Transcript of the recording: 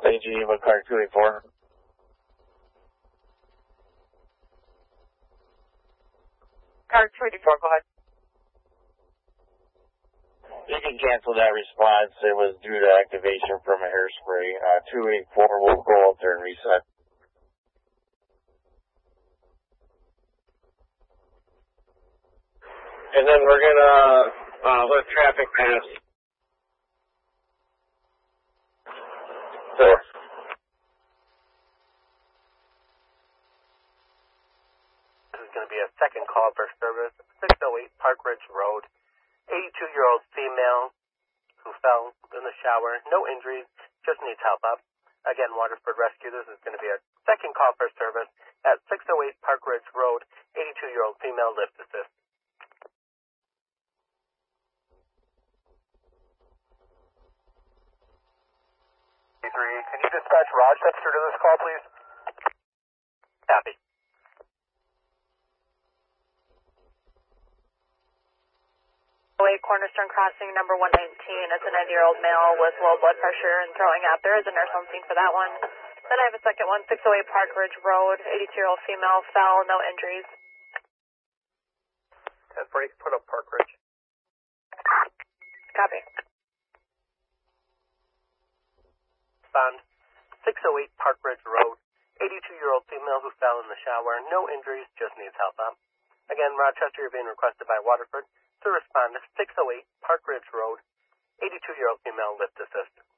Lady Geneva, car 284. Car 284, go ahead. You can cancel that response. It was due to activation from a hairspray. 284 will go out there and reset. And then we're going to let traffic pass. So, this is going to be a second call for service, 608 Park Ridge Road. 82-year-old female who fell in the shower. No injuries, just needs help up. Again, Waterford Rescue, this is going to be a second call for service at 608 Park Ridge Road. 82-year-old female lift assist. Can you dispatch Rochester to this call, please? Copy. Cornerstone Crossing, number 119. It's a 90-year-old male with low blood pressure and throwing up. There is a nurse on scene for that one. Then I have a second one, 608 Park Ridge Road. 82-year-old female fell, no injuries. 1040, put up Park Ridge. Copy. Respond. 608 Park Ridge Road. 82-year-old female who fell in the shower. No injuries, just needs help up. Again, Rochester, you're being requested by Waterford to respond to 608 Park Ridge Road. 82-year-old female lift assist.